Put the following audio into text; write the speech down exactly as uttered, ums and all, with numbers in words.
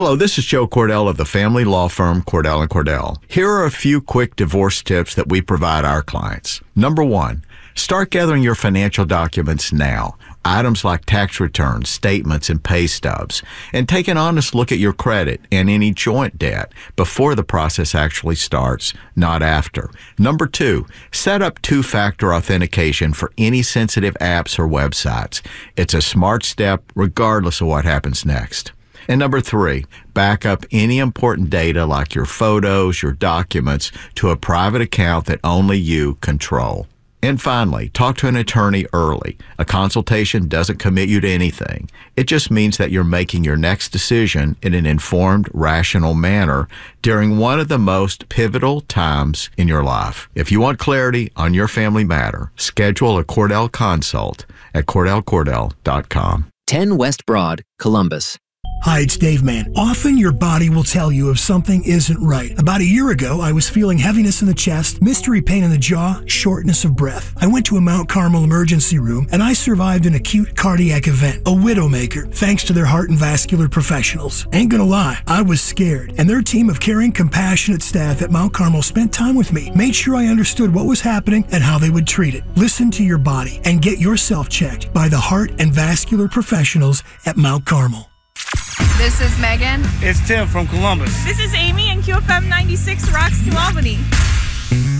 Hello, this is Joe Cordell of the family law firm Cordell and Cordell. Here are a few quick divorce tips that we provide our clients. Number one, start gathering your financial documents now. Items like tax returns, statements, and pay stubs. And take an honest look at your credit and any joint debt before the process actually starts, not after. Number two, set up two-factor authentication for any sensitive apps or websites. It's a smart step regardless of what happens next. And number three, back up any important data like your photos, your documents, to a private account that only you control. And finally, talk to an attorney early. A consultation doesn't commit you to anything. It just means that you're making your next decision in an informed, rational manner during one of the most pivotal times in your life. If you want clarity on your family matter, schedule a Cordell consult at cordell cordell dot com. ten West Broad, Columbus. Hi, it's Dave Mann. Often your body will tell you if something isn't right. About a year ago, I was feeling heaviness in the chest, mystery pain in the jaw, shortness of breath. I went to a Mount Carmel emergency room, and I survived an acute cardiac event, a widowmaker, thanks to their heart and vascular professionals. Ain't gonna lie, I was scared, and their team of caring, compassionate staff at Mount Carmel spent time with me, made sure I understood what was happening and how they would treat it. Listen to your body and get yourself checked by the heart and vascular professionals at Mount Carmel. This is Megan. It's Tim from Columbus. This is Amy, and Q F M ninety-six rocks to Albany.